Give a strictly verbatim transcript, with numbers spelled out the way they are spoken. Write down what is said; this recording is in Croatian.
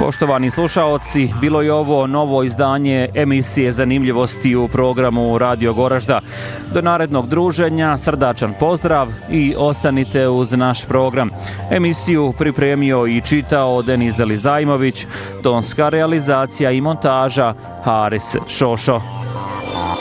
Poštovani slušaoci, bilo je ovo novo izdanje emisije Zanimljivosti u programu Radio Goražda. Do narednog druženja, srdačan pozdrav i ostanite uz naš program. Emisiju pripremio i čitao Denis Delizajmović, tonska realizacija i montaža Haris Šošo.